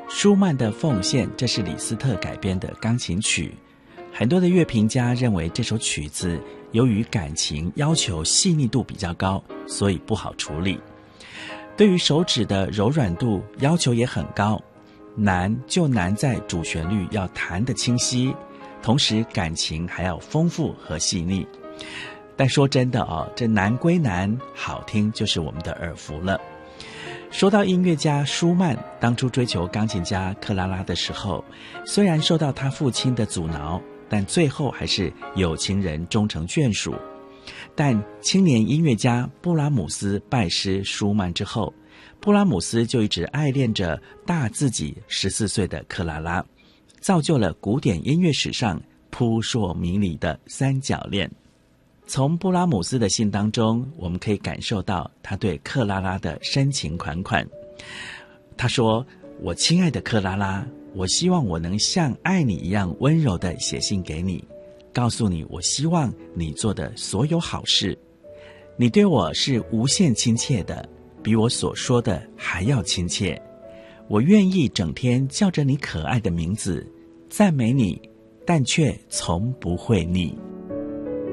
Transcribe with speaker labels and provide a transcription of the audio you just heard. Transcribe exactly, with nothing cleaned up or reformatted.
Speaker 1: 舒曼的《奉献》，这是李斯特改编的钢琴曲。很多的乐评家认为这首曲子由于感情要求细腻度比较高，所以不好处理。对于手指的柔软度要求也很高，难就难在主旋律要弹得清晰，同时感情还要丰富和细腻。但说真的哦，这难归难，好听就是我们的耳福了。说到音乐家舒曼，当初追求钢琴家克拉拉的时候，虽然受到他父亲的阻挠，但最后还是有情人终成眷属。但青年音乐家布拉姆斯拜师舒曼之后，布拉姆斯就一直爱恋着大自己十四岁的克拉拉，造就了古典音乐史上扑朔迷离的三角恋。从布拉姆斯的信当中，我们可以感受到他对克拉拉的深情款款。他说：我亲爱的克拉拉，我希望我能像爱你一样温柔地写信给你，告诉你我希望你做的所有好事。你对我是无限亲切的，比我所说的还要亲切。我愿意整天叫着你可爱的名字，赞美你，但却从不会腻。